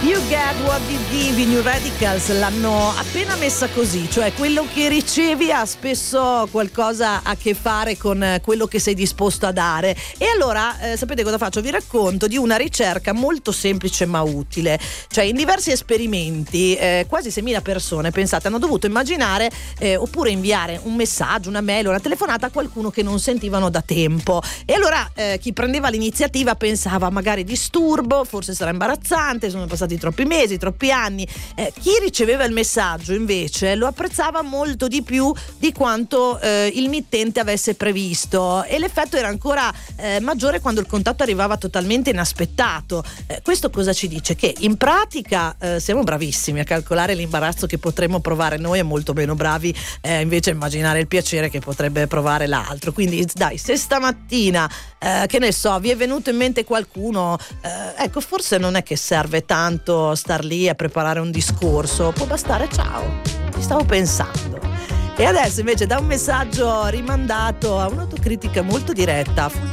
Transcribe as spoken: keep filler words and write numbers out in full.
You Get What You Give, i New Radicals l'hanno appena messa così, cioè quello che ricevi ha spesso qualcosa a che fare con quello che sei disposto a dare. E allora eh, sapete cosa faccio? Vi racconto di una ricerca molto semplice ma utile. Cioè in diversi esperimenti eh, quasi seimila persone, pensate, hanno dovuto immaginare eh, oppure inviare un messaggio, una mail, una telefonata a qualcuno che non sentivano da tempo. E allora eh, chi prendeva l'iniziativa pensava magari disturbo, forse sarà imbarazzante, sono passati troppi mesi, troppi anni. Eh, chi riceveva il messaggio invece lo apprezzava molto di più di quanto eh, il mittente avesse previsto, e l'effetto era ancora eh, maggiore quando il contatto arrivava totalmente inaspettato. Eh, questo cosa ci dice? Che in pratica eh, siamo bravissimi a calcolare l'imbarazzo che potremmo provare noi e molto meno bravi eh, invece a immaginare il piacere che potrebbe provare l'altro. Quindi dai, se stamattina eh, che ne so, vi è venuto in mente qualcuno, eh, ecco, forse non è che serve tanto star lì a preparare un discorso, può bastare ciao, ti stavo pensando. E adesso invece da un messaggio rimandato a un'autocritica molto diretta,